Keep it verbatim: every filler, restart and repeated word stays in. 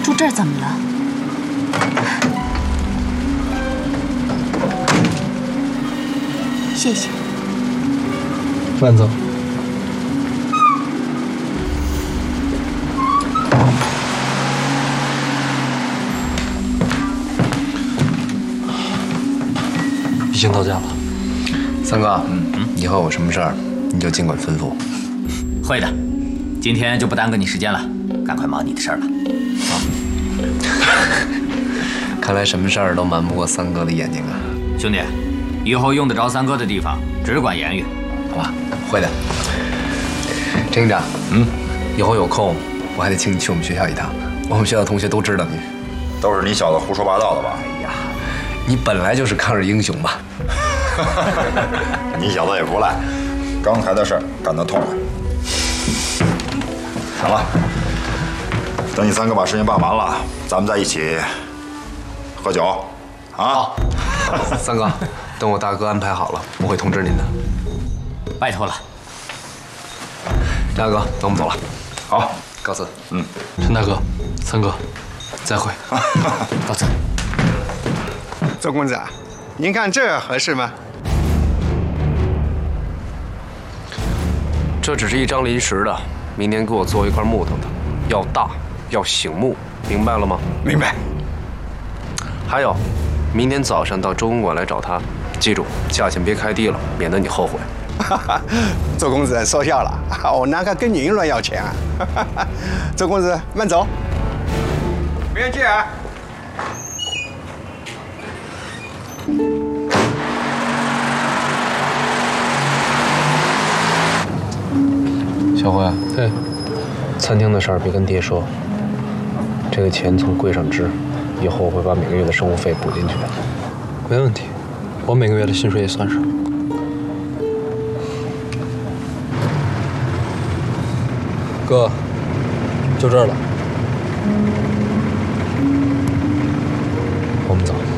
住这儿怎么了？谢谢。 慢走。已经到家了。 三哥，嗯嗯，以后有什么事儿你就尽管吩咐。 会的，今天就不耽搁你时间了，赶快忙你的事儿吧。 啊。看来什么事儿都瞒不过三哥的眼睛啊。 兄弟，以后用得着三哥的地方，只管言语， 好吧？会的。陈营长，嗯，以后有空我还得请你去我们学校一趟。我们学校同学都知道你。 都是你小子胡说八道的吧？ 哎呀，你本来就是抗日英雄嘛。 你小子也不赖，刚才的事儿干得痛快。行了，等你三哥把事情办完了，咱们再一起喝酒，啊！ 三哥，等我大哥安排好了，我会通知您的。 拜托了。 大哥，那我们走了。 好， 告辞。 嗯， 陈大哥，三哥，再会。 告辞。 周公子啊，您看这合适吗？ 这只是一张临时的，明年给我做一块木头的，要大，要醒目，明白了吗？ 明白。 还有，明天早上到周公馆来找他，记住价钱别开低了，免得你后悔。 周公子说笑了，我哪敢跟您乱要钱啊？周公子慢走，明天见啊。 小辉， 哎， 餐厅的事儿别跟爹说，这个钱从柜上支，以后我会把每个月的生活费补进去的。 没问题，我每个月的薪水也算上。哥，就这儿了， 我们走。